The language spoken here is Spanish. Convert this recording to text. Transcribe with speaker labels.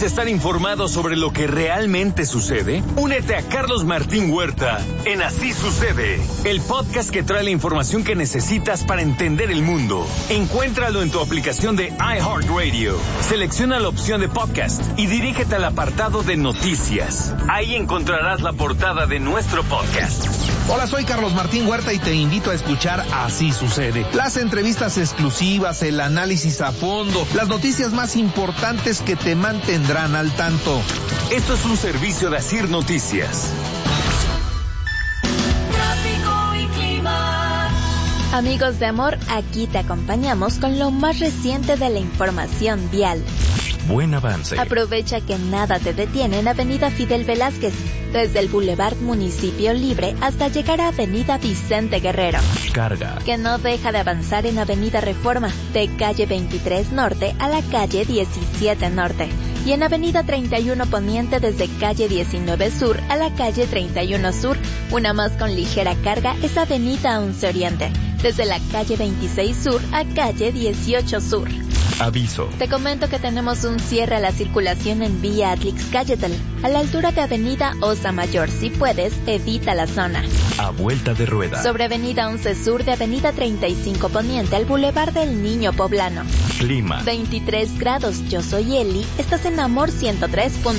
Speaker 1: ¿Quieres estar informado sobre lo que realmente sucede? Únete a Carlos Martín Huerta en Así Sucede, el podcast que trae la información que necesitas para entender el mundo. Encuéntralo en tu aplicación de iHeartRadio. Selecciona la opción de podcast y dirígete al apartado de noticias. Ahí encontrarás la portada de nuestro podcast.
Speaker 2: Hola, soy Carlos Martín Huerta y te invito a escuchar Así Sucede. Las entrevistas exclusivas, el análisis a fondo, las noticias más importantes que te mantendrán al tanto.
Speaker 1: Esto es un servicio de Asir Noticias.
Speaker 3: Tráfico y clima.
Speaker 4: Amigos de amor, aquí te acompañamos con lo más reciente de la información vial.
Speaker 5: Buen avance.
Speaker 4: Aprovecha que nada te detiene en Avenida Fidel Velázquez, desde el Boulevard Municipio Libre hasta llegar a Avenida Vicente Guerrero.
Speaker 5: Carga.
Speaker 4: Que no deja de avanzar en Avenida Reforma, de calle 23 Norte a la calle 17 Norte. Y en Avenida 31 Poniente desde calle 19 Sur a la calle 31 Sur. Una más con ligera carga es Avenida 11 Oriente, desde la calle 26 Sur a calle 18 Sur.
Speaker 5: Aviso.
Speaker 4: Te comento que tenemos un cierre a la circulación en vía Atlix-Cayetel, a la altura de Avenida Osa Mayor. Si puedes, evita la zona.
Speaker 5: A vuelta de rueda.
Speaker 4: Sobre Avenida 11 Sur de Avenida 35 Poniente al Boulevard del Niño Poblano.
Speaker 5: Clima.
Speaker 4: 23 grados. Yo soy Eli. Estás en Amor 103.5.